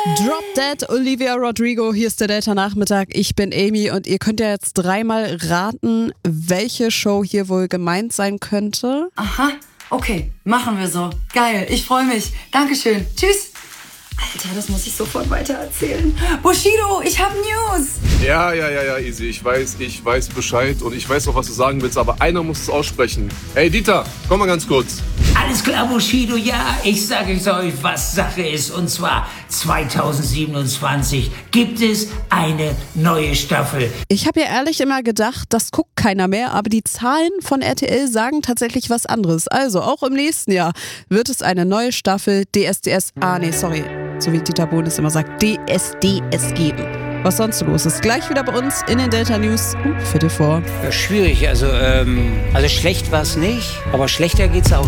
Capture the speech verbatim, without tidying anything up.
Drop Dead, Olivia Rodrigo, hier ist der Delta-Nachmittag, ich bin Amy und ihr könnt ja jetzt dreimal raten, welche Show hier wohl gemeint sein könnte. Aha, okay, machen wir so. Geil, ich freue mich. Dankeschön. Tschüss. Alter, das muss ich sofort weitererzählen. Bushido, ich hab News. Ja, ja, ja, ja, Easy. Ich weiß, ich weiß Bescheid und ich weiß auch, was du sagen willst, aber einer muss es aussprechen. Hey, Dieter, komm mal ganz kurz. Alles klar, Bushido, ja, ich sage euch, was Sache ist. Und zwar zwanzig siebenundzwanzig gibt es eine neue Staffel. Ich habe ja ehrlich immer gedacht, das guckt keiner mehr, aber die Zahlen von R T L sagen tatsächlich was anderes. Also auch im nächsten Jahr wird es eine neue Staffel D S D S, ah nee, sorry, so wie Dieter Bohlen es immer sagt, D S D S geben. Was sonst los ist, gleich wieder bei uns in den Delta News um Viertel vor. Ja, schwierig, also, ähm, also schlecht war es nicht, aber schlechter geht's auch.